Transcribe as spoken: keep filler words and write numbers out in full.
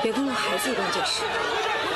别跟我孩子一般见识。